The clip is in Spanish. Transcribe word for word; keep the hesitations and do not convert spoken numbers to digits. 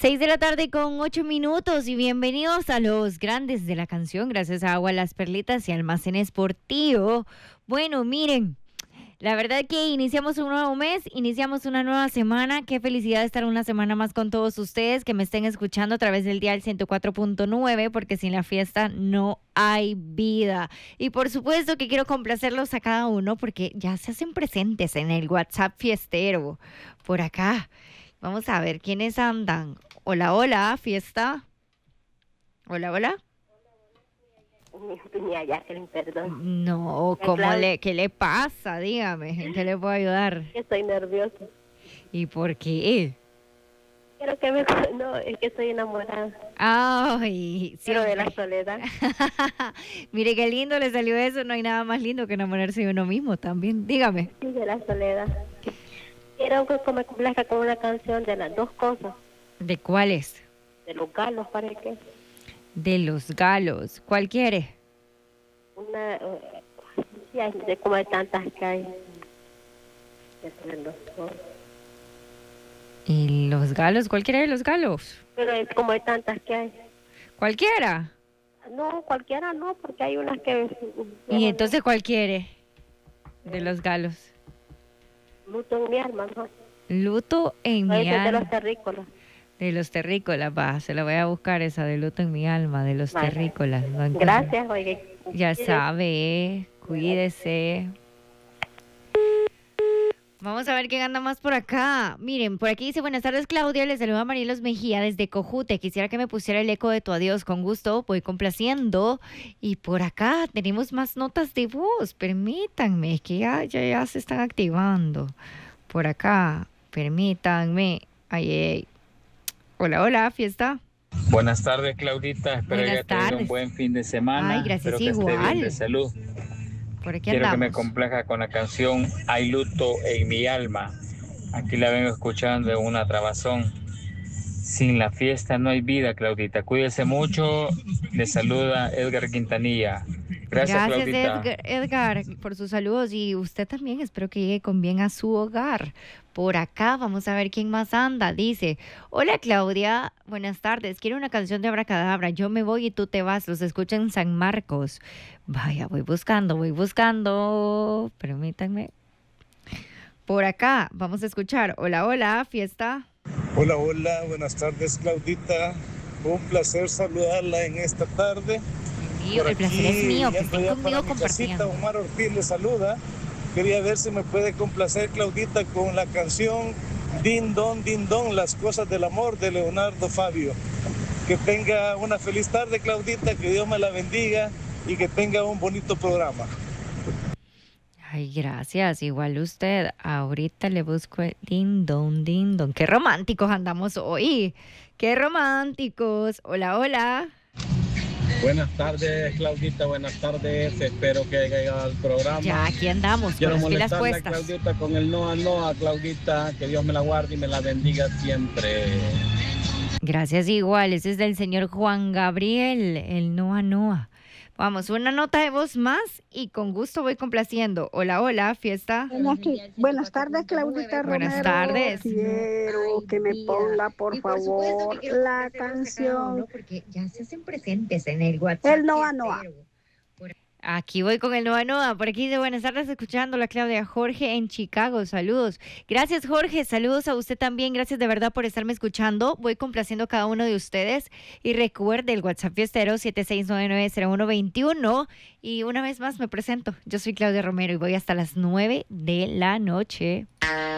Seis de la tarde con ocho minutos y bienvenidos a los grandes de la canción, gracias a Agua Las Perlitas y Almacén Esportivo. Bueno, miren, la verdad que iniciamos un nuevo mes, iniciamos una nueva semana. Qué felicidad estar una semana más con todos ustedes que me estén escuchando a través del dial ciento cuatro punto nueve, porque sin la fiesta no hay vida. Y por supuesto que quiero complacerlos a cada uno porque ya se hacen presentes en el WhatsApp fiestero por acá. Vamos a ver quiénes andan. Hola, hola, fiesta. Hola, hola. Doña Jacqueline, perdón. No, ¿cómo le, ¿qué le pasa? Dígame, ¿en qué le puedo ayudar? Estoy nerviosa. ¿Y por qué? Quiero que me... No, es que estoy enamorada. Ay, sí. Pero de la soledad. Mire qué lindo le salió eso. No hay nada más lindo que enamorarse de uno mismo también. Dígame. Sí, de la soledad. Quiero que me complazca con una canción de las dos cosas. ¿De cuáles? De los galos, ¿para qué? De los galos. ¿Cuál quiere? Una... Uh, sí, hay de como hay tantas que hay. ¿Y los galos? ¿Cuál quiere de los galos? Pero es como hay tantas que hay. ¿Cualquiera? No, cualquiera no, porque hay unas que... ¿Y entonces cuál quiere de los galos? Luto en mi alma, ¿no? Luto en no, mi alma. De los terrícolas. De los terrícolas, va, se la voy a buscar esa de luto en mi alma, de los vale. terrícolas. No Gracias, oye. Ya sabe, cuídese. Vamos a ver quién anda más por acá. Miren, por aquí dice, buenas tardes Claudia, les saluda Marielos Mejía desde Cojute. Quisiera que me pusiera el eco de tu adiós, con gusto, voy complaciendo. Y por acá tenemos más notas de voz, permítanme, que ya, ya, ya se están activando. Por acá, permítanme. Ay, ay. Hola, hola, fiesta. Buenas tardes, Claudita. Espero Buenas que haya tenido tardes. un buen fin de semana. Ay, gracias, Espero que igual. esté bien de salud. Por aquí Quiero andamos. que me complazca con la canción Hay luto en mi alma. Aquí la vengo escuchando en una trabazón. Sin la fiesta no hay vida, Claudita. Cuídese mucho. Le saluda Edgar Quintanilla. Gracias, Gracias Claudita. Edgar, Edgar, por sus saludos y usted también, espero que llegue con bien a su hogar. Por acá vamos a ver quién más anda. Dice, hola Claudia, buenas tardes, quiero una canción de Abracadabra, yo me voy y tú te vas, los escucho en San Marcos. Vaya, voy buscando, voy buscando, permítanme. Por acá vamos a escuchar, hola, hola, fiesta. Hola, hola, buenas tardes Claudita, un placer saludarla en esta tarde. Mío, el placer es mío, que estén conmigo compartiendo. Casita, Omar Ortiz le saluda. Quería ver si me puede complacer Claudita con la canción Din Don, Din Don, Las Cosas del Amor de Leonardo Fabio. Que tenga una feliz tarde Claudita, que Dios me la bendiga y que tenga un bonito programa. Ay, gracias, igual usted. Ahorita le busco el Din Don, Din Don. Qué románticos andamos hoy, qué románticos. Hola, hola. Buenas tardes, Claudita, buenas tardes. Espero que haya llegado al programa. Ya, aquí andamos, Quiero con las pilas puestas. Claudita, con el Noa Noa, Claudita, que Dios me la guarde y me la bendiga siempre. Gracias, igual. Ese es del señor Juan Gabriel, el Noa Noa. Vamos, una nota de voz más y con gusto voy complaciendo. Hola, hola, fiesta. Buenas, buenas tardes, Claudita Romero. Buenas tardes. Quiero que me ponga, por favor, la canción. Porque ya se hacen presentes en el WhatsApp. El Noa Noa. Aquí voy con el Noa Noa. Por aquí de buenas tardes escuchando la Claudia. Jorge en Chicago, saludos. Gracias Jorge, saludos a usted también. Gracias de verdad por estarme escuchando. Voy complaciendo a cada uno de ustedes. Y recuerde el WhatsApp fiestero siete seis nueve nueve cero uno dos uno. Y una vez más me presento. Yo soy Claudia Romero y voy hasta las nueve de la noche.